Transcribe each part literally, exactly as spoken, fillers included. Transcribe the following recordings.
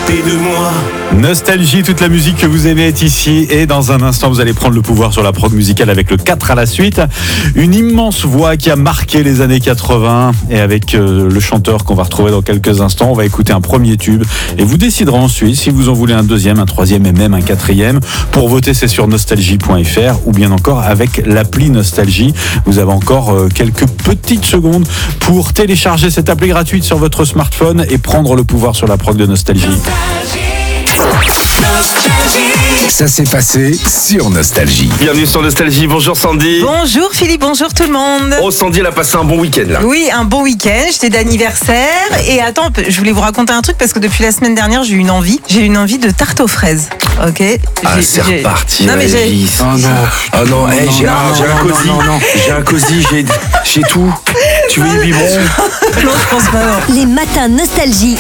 côté de moi. Nostalgie, toute la musique que vous aimez est ici et dans un instant vous allez prendre le pouvoir sur la prog musicale avec le quatre à la suite. Une immense voix qui a marqué les années quatre-vingts et avec euh, le chanteur qu'on va retrouver dans quelques instants, on va écouter un premier tube et vous déciderez ensuite si vous en voulez un deuxième, un troisième et même un quatrième. Pour voter c'est sur nostalgie point f r ou bien encore avec l'appli Nostalgie. Vous avez encore euh, quelques petites secondes pour télécharger cette appli gratuite sur votre smartphone et prendre le pouvoir sur la prog de Nostalgie. Ça s'est passé sur Nostalgie. Bienvenue sur Nostalgie, bonjour Sandy. Bonjour Philippe, bonjour tout le monde. Oh Sandy, elle a passé un bon week-end là. Oui, un bon week-end, j'étais d'anniversaire. Et attends, je voulais vous raconter un truc parce que depuis la semaine dernière, j'ai eu une envie. J'ai eu une envie de tarte aux fraises. Ok. Ah, J'ai- c'est j'ai- reparti. Non mais j'ai. Régis. Oh non. Oh non, hey, non, j'ai non, un, non, j'ai un non, cosy. non, non. J'ai un cosy, j'ai, j'ai tout. Tu veux des biberons? Non, je pense pas. Non. Les matins Nostalgie.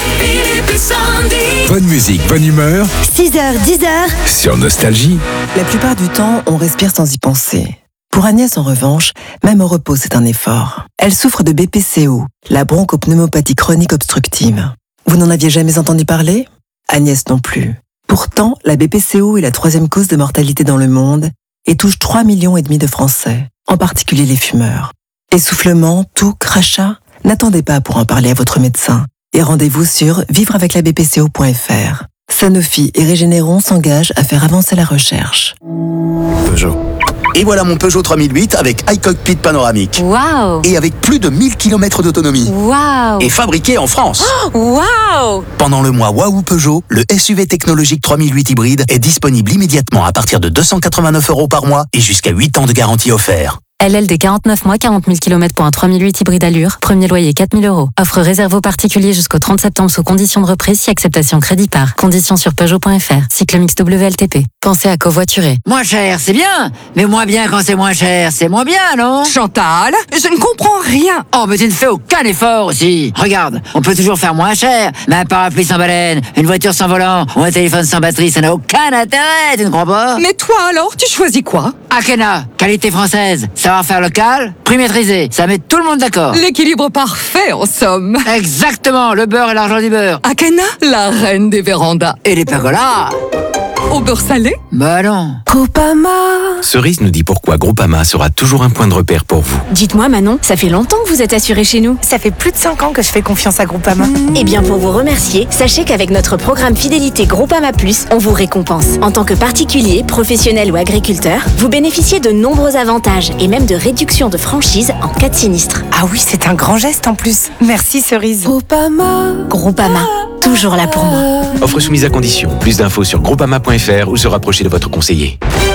Bonne musique, bonne humeur six heures, dix heures. sur Nostalgie. La plupart du temps, on respire sans y penser. Pour Agnès, en revanche, même au repos, c'est un effort. Elle souffre de B P C O, la bronchopneumopathie chronique obstructive. Vous n'en aviez jamais entendu parler? Agnès non plus. Pourtant, la B P C O est la troisième cause de mortalité dans le monde et touche trois millions et demi de Français, en particulier les fumeurs. Essoufflement, toux, crachat? N'attendez pas pour en parler à votre médecin. Et rendez-vous sur vivre avec la b p c o point f r. Sanofi et Régénéron s'engagent à faire avancer la recherche. Peugeot. Et voilà mon Peugeot trois mille huit avec iCockpit panoramique. Waouh. Et avec plus de mille kilomètres d'autonomie. Waouh. Et fabriqué en France. Waouh. Pendant le mois Waouh Peugeot, le S U V technologique trois mille huit hybride est disponible immédiatement à partir de deux cent quatre-vingt-neuf euros par mois et jusqu'à huit ans de garantie offert. L L D quarante-neuf mois, quarante mille kilomètres pour un trois mille huit hybride allure. Premier loyer quatre mille euros. Offre réservée aux particuliers jusqu'au trente septembre sous conditions de reprise si acceptation crédit par. Conditions sur Peugeot point f r. Cycle mix W L T P. Pensez à covoiturer. Moins cher, c'est bien. Mais moins bien quand c'est moins cher, c'est moins bien, non? Chantal, je ne comprends rien. Oh, mais tu ne fais aucun effort aussi. Regarde, on peut toujours faire moins cher. Mais un parapluie sans baleine, une voiture sans volant ou un téléphone sans batterie, ça n'a aucun intérêt, tu ne crois pas? Mais toi alors, tu choisis quoi? Akena, qualité française, savoir-faire local, prix maîtrisé, ça met tout le monde d'accord. L'équilibre parfait en somme. Exactement, le beurre et l'argent du beurre. Akena, la reine des vérandas. Et les pergolas. Au beurre salé? Bah non. Cerise nous dit pourquoi Groupama sera toujours un point de repère pour vous. Dites-moi Manon, ça fait longtemps que vous êtes assurée chez nous. Ça fait plus de cinq ans que je fais confiance à Groupama. Eh bien pour vous remercier, sachez qu'avec notre programme Fidélité Groupama Plus, on vous récompense. En tant que particulier, professionnel ou agriculteur, vous bénéficiez de nombreux avantages et même de réductions de franchise en cas de sinistre. Ah oui, c'est un grand geste en plus. Merci Cerise. Groupama, toujours là pour moi. Offre soumise à condition. Plus d'infos sur groupama point f r ou se rapprocher de votre conseiller.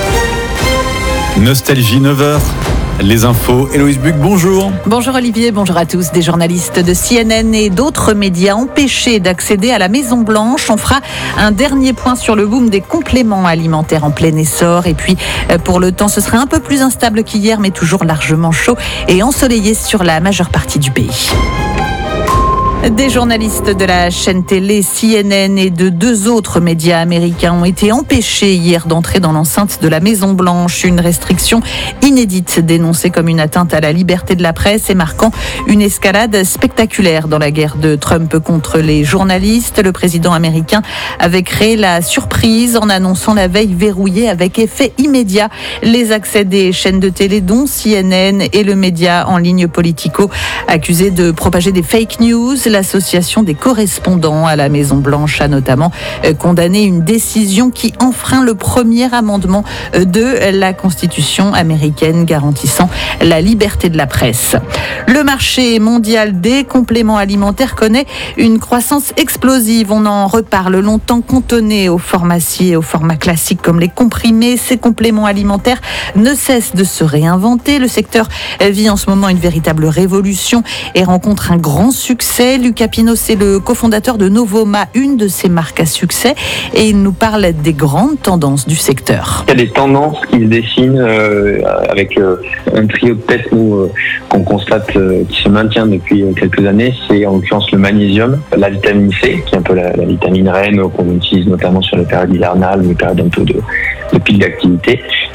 Nostalgie neuf heures. Les infos, Héloïse Buc, bonjour. Bonjour Olivier, bonjour à tous. Des journalistes de C N N et d'autres médias empêchés d'accéder à la Maison Blanche. On fera un dernier point sur le boom des compléments alimentaires en plein essor. Et puis pour le temps, ce sera un peu plus instable qu'hier, mais toujours largement chaud et ensoleillé sur la majeure partie du pays. Des journalistes de la chaîne télé C N N et de deux autres médias américains ont été empêchés hier d'entrer dans l'enceinte de la Maison Blanche. Une restriction inédite dénoncée comme une atteinte à la liberté de la presse et marquant une escalade spectaculaire dans la guerre de Trump contre les journalistes. Le président américain avait créé la surprise en annonçant la veille verrouillée avec effet immédiat les accès des chaînes de télé dont C N N et le média en ligne Politico accusé de propager des fake news. L'association des correspondants à la Maison-Blanche a notamment condamné une décision qui enfreint le premier amendement de la Constitution américaine garantissant la liberté de la presse. Le marché mondial des compléments alimentaires connaît une croissance explosive. On en reparle longtemps cantonné aux pharmacies et aux formats classiques comme les comprimés. Ces compléments alimentaires ne cessent de se réinventer. Le secteur vit en ce moment une véritable révolution et rencontre un grand succès. Lucas Pinot, c'est le cofondateur de Novoma, une de ses marques à succès, et il nous parle des grandes tendances du secteur. Il y a des tendances qui se dessinent euh, avec euh, un trio de tests nous, euh, qu'on constate euh, qui se maintient depuis quelques années. C'est en l'occurrence le magnésium, la vitamine C, qui est un peu la, la vitamine reine qu'on utilise notamment sur les périodes hivernales, les périodes un peu de, de pic d'activité,